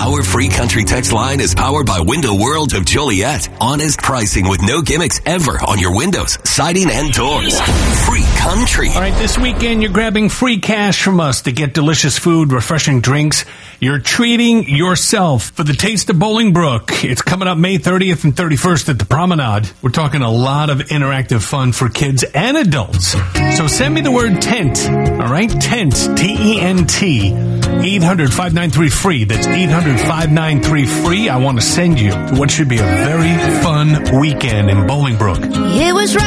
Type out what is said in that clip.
Our free country text line is powered by Window World of Joliet. Honest pricing with no gimmicks ever on your windows, siding, and doors. Free country. All right, this weekend you're grabbing free cash from us to get delicious food, refreshing drinks. You're treating yourself for the Taste of Bolingbrook. It's coming up May 30th and 31st at the Promenade. We're talking a lot of interactive fun for kids and adults. So send me the word TENT, all right? TENT, T-E-N-T, 800-593-FREE. That's 800-593-FREE. I want to send you to what should be a very fun weekend in Bolingbrook. It was